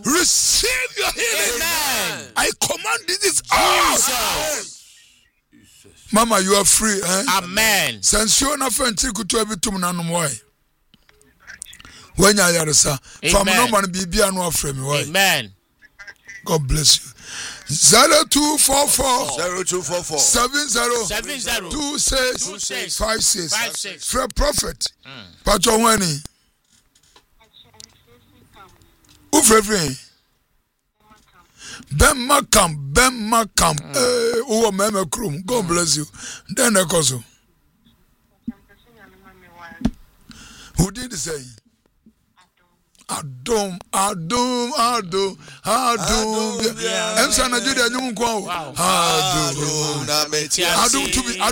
Receive your healing. Amen. I command this out. Mama, you are free. Amen. Since you are not fancy, could you have it to me? When you are from no man be no frame. Amen. God bless you. 0244 70 26 56 for prophet. Pacho Wani. Ufrefre. Ben Makam. Oh, Mama Krum. God bless you. Then I go. Who did say? Adum. Emsa na Jude anyum kwa. Adum to be